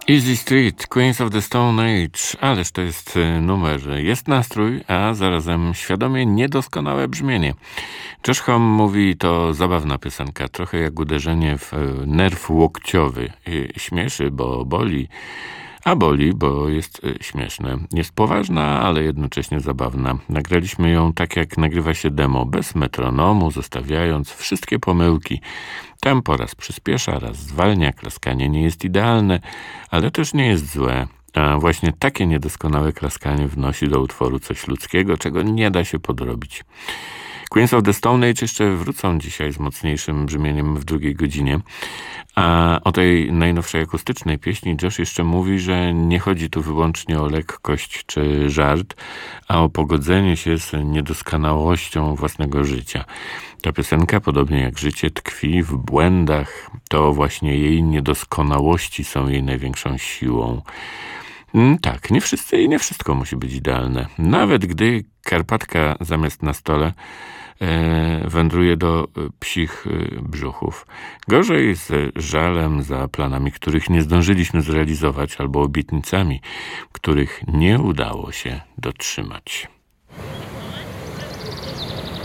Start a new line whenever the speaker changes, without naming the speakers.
Easy Street, Queens of the Stone Age, ależ to jest numer. Jest nastrój, a zarazem świadomie niedoskonałe brzmienie. Josh Homme mówi, to zabawna piosenka, trochę jak uderzenie w nerw łokciowy. Śmieszy, bo boli, a boli, bo jest śmieszne. Jest poważna, ale jednocześnie zabawna. Nagraliśmy ją tak, jak nagrywa się demo, bez metronomu, zostawiając wszystkie pomyłki. Tempo raz przyspiesza, raz zwalnia, klaskanie nie jest idealne, ale też nie jest złe. A właśnie takie niedoskonałe klaskanie wnosi do utworu coś ludzkiego, czego nie da się podrobić. Queens of the Stone Age jeszcze wrócą dzisiaj z mocniejszym brzmieniem w drugiej godzinie. A o tej najnowszej akustycznej pieśni Josh jeszcze mówi, że nie chodzi tu wyłącznie o lekkość czy żart, a o pogodzenie się z niedoskonałością własnego życia. Ta piosenka, podobnie jak życie, tkwi w błędach. To właśnie jej niedoskonałości są jej największą siłą. Tak, nie wszyscy i nie wszystko musi być idealne. Nawet gdy karpatka zamiast na stole wędruje do psich brzuchów. Gorzej z żalem za planami, których nie zdążyliśmy zrealizować, albo obietnicami, których nie udało się dotrzymać.